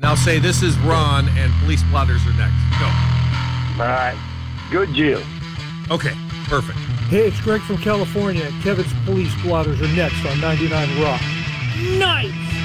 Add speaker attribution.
Speaker 1: Now say this is Ron and police blotters are next. Go.
Speaker 2: All right. Good, Jill.
Speaker 1: Okay, perfect.
Speaker 3: Hey, it's Greg from California. Kevin's police blotters are next on 99 Rock.
Speaker 4: Nice!